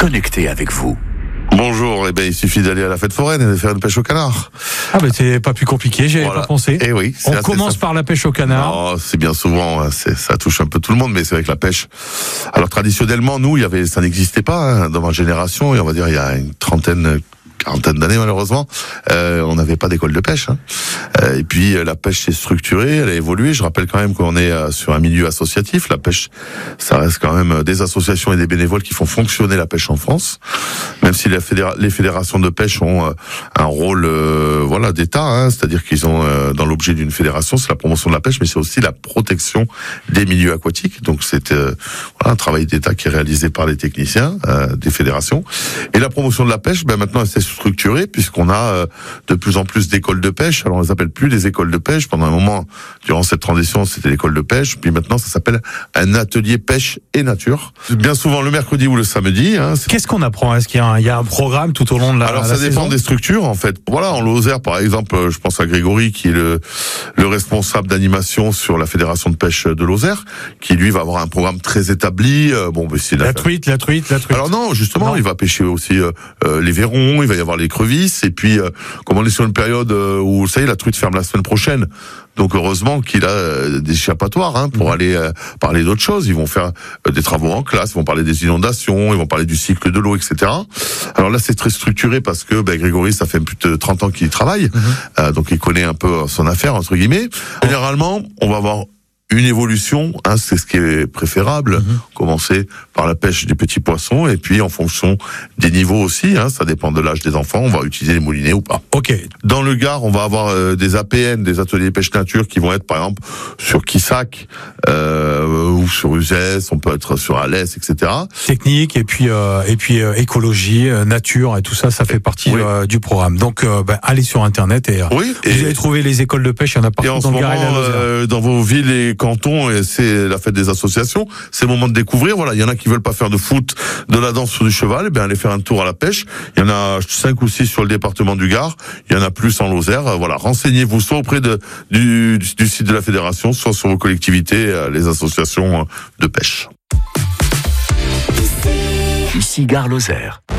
connecté avec vous. Bonjour, il suffit d'aller à la fête foraine et de faire une pêche au canard. Ah c'est pas plus compliqué, j'avais pas pensé. Et oui, on commence par la pêche au canard. Non, c'est bien souvent, ça touche un peu tout le monde, mais c'est vrai que la pêche. Alors traditionnellement, nous, ça n'existait pas dans ma génération, et on va dire il y a une quarantaine d'années malheureusement, on n'avait pas d'école de pêche. Et puis la pêche s'est structurée, elle a évolué. Je rappelle quand même qu'on est sur un milieu associatif. La pêche, ça reste quand même des associations et des bénévoles qui font fonctionner la pêche en France. Même si les fédérations de pêche ont un rôle d'État, c'est-à-dire qu'ils ont dans l'objet d'une fédération, c'est la promotion de la pêche, mais c'est aussi la protection des milieux aquatiques. Donc c'est un travail d'État qui est réalisé par les techniciens des fédérations. Et la promotion de la pêche, maintenant c'est structuré puisqu'on a de plus en plus d'écoles de pêche. Alors on les appelle plus des écoles de pêche. Pendant un moment, durant cette transition, c'était l'école de pêche. Puis maintenant, ça s'appelle un atelier pêche et nature. Bien souvent le mercredi ou le samedi. Qu'est-ce qu'on apprend? Est-ce qu'il y a un programme tout au long de la Alors ça dépend des structures en fait. Voilà, en Lozère par exemple, je pense à Grégory qui est le responsable d'animation sur la fédération de pêche de Lozère, qui lui va avoir un programme très établi. La truite. Alors non, justement, il va pêcher aussi les verrons. Il va y avoir les crevisses, et puis comme on est sur une période où ça y est, la truite ferme la semaine prochaine, donc heureusement qu'il a des échappatoires pour aller parler d'autres choses. Ils vont faire des travaux en classe, ils vont parler des inondations, ils vont parler du cycle de l'eau, etc. Alors là c'est très structuré parce que Grégory, ça fait plus de 30 ans qu'il y travaille, donc il connaît un peu son affaire entre guillemets. Généralement on va avoir une évolution, c'est ce qui est préférable. Commencer par la pêche des petits poissons, et puis en fonction des niveaux aussi, ça dépend de l'âge des enfants, on va utiliser les moulinets ou pas. Ok. Dans le Gard, on va avoir des APN, des ateliers pêche nature, qui vont être par exemple sur Quissac ou sur Uzès, on peut être sur Alès, etc. Technique et puis écologie, nature et tout ça, ça fait partie du programme. Donc allez sur internet et vous allez trouver les écoles de pêche, il y en a partout dans le Gard et la Lozère. Dans vos villes et cantons, et c'est la fête des associations, c'est le moment de découvrir. Voilà, il y en a qui veulent pas faire de foot, de la danse ou du cheval, allez faire un tour à la pêche. Il y en a 5 ou 6 sur le département du Gard, il y en a plus en Lozère. Voilà, renseignez-vous soit auprès du site de la fédération, soit sur vos collectivités, les associations de pêche. Ici Gare Lozère.